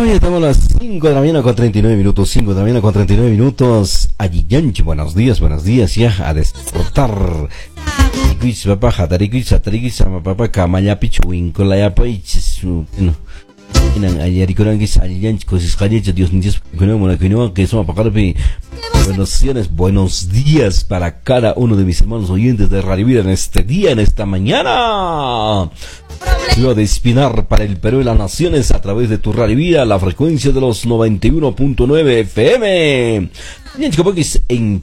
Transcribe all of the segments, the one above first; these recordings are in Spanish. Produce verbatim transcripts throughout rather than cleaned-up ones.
Hoy estamos a las cinco de la mañana con treinta y nueve minutos, cinco de la mañana con treinta y nueve minutos. Ayiyanchi, buenos días, buenos días, ya a despertar. Tarikuis papá, tarikuis, tarikuis, papá, kamaya pichuin, con la yapa y no. Inang ayarikuranguis ayiyanchi, cosis calientes, Dios ni Dios, que no, que no, que eso apagarme. Buenos días, buenos días para cada uno de mis hermanos oyentes de Radio Vida en este día, en esta mañana. Lo de espinar para el Perú y las naciones a través de tu Radio Vida, la frecuencia de los noventa y uno punto nueve F M. En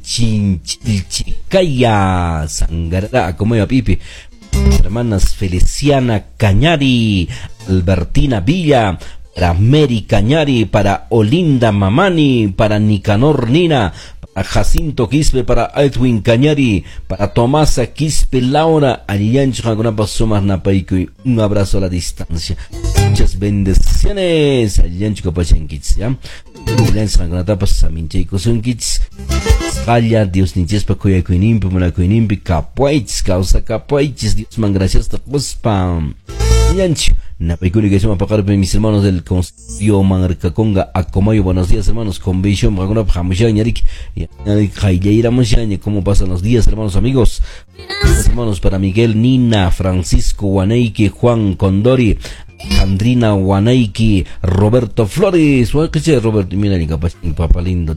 Chinchilchicaya, Sangará, como iba Pipi. Hermanas Feliciana Cañari, Albertina Villa, para Mary Cañari, para Olinda Mamani, para Nicanor Nina, para Jacinto Quispe, para Edwin Cañari, para Tomasa Quispe Laura, Aliancha Grapasumas Napaico, un abrazo a la distancia. Muchas bendiciones, Aliancha Pachenquits, ¿ya? Aliancha Gratapas Samincheco Sunkits, Scala, Dios ni Jespa Coya Coinimpi, Mona Coinimpi, Capuaits, causa Capuaits, Dios man gracias, Tapuspam. Aliancha. Napaikuri que se me apagar mis hermanos del Constituyo Mangarcaconga Acomayo, buenos días hermanos, con Bishop Maguna Hamushan Yarik y Jaileira Mushan, ¿cómo pasan los días hermanos amigos? Los hermanos para Miguel Nina, Francisco Guaneiki, Juan Condori, Andrina Guaneiki, Roberto Flores, ¿qué es Roberto? Mira ni capaz, papá lindo,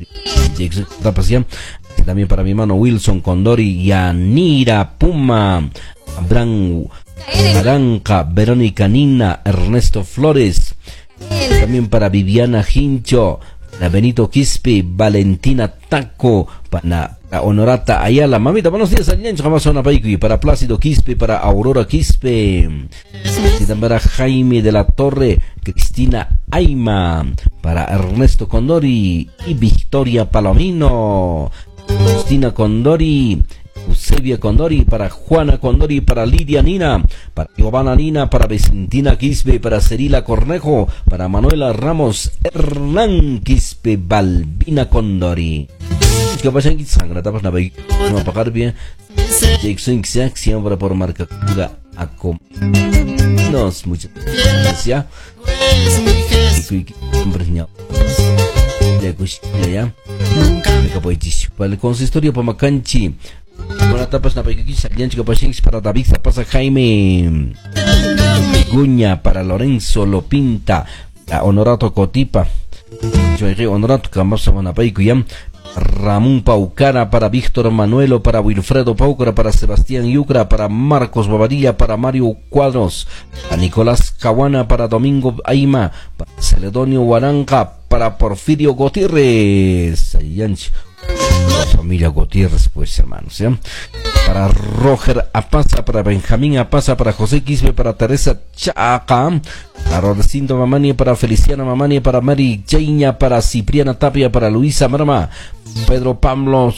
también para mi hermano Wilson Condori, Yanira Puma, Abraham Aranca, Verónica Nina, Ernesto Flores, también para Viviana Hincho, para Benito Quispe, Valentina Taco, para Honorata Ayala, mamita, buenos días, para Plácido Quispe, para Aurora Quispe, y también para Jaime de la Torre, Cristina Aima, para Ernesto Condori y Victoria Palomino, Cristina Condori, Eusebia Condori, para Juana Condori, para Lidia Nina, para Giovanna Nina, para Vicentina Quispe, para Cerila Cornejo, para Manuela Ramos, Hernán Quispe, Balbina Condori. Que vayan que sangra, tapas na bay, no pagar bien. Jackson Xax siempre por marca a com. Nos muchas gracias. Ya cuchilla ya. Me capoitis. Para el consistorio para Macanchi. Buenas tapas na bay que salían chica para David pasa Jaime Guña, para Lorenzo Lopinta, para Honorato Cotipa. Yo dije Honorato Camasa Manapaico Ramón Paucara, para Víctor Manuelo, para Wilfredo Paucara, para Sebastián Yucra, para Marcos Bobadilla, para Mario Cuadros, para Nicolás Caguana, para Domingo Aima, para Celedonio Guaranca, para Porfirio Gutiérrez, familia Gutiérrez, pues hermanos, ¿ya? Para Roger Apaza, para Benjamín Apaza, para José Quispe, para Teresa Chaca, para Rodecindo Mamani, para Feliciana Mamani, para Mary Cheña, para Cipriana Tapia, para Luisa Marma, Pedro Pablo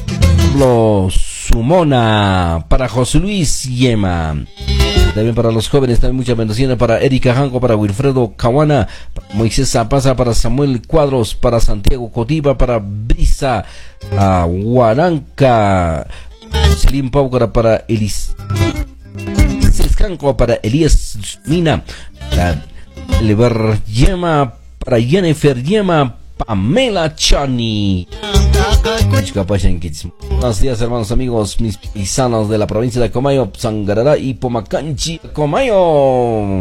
Sumona, para José Luis Yema, también para los jóvenes, también muchas bendiciones para Erika Janco, para Wilfredo Caguana, para Moisés Apaza, para Samuel Cuadros, para Santiago Cotiba, para Brisa uh, Guaranca, Selim Paucara, para Elis Ciscanco, para Elías Mina, para Lever Yema, para Jennifer Yema, Pamela Chani. Buenos días hermanos amigos, mis paisanos de la provincia de Comayo, Sangarará y Pomacanchi, Comayo.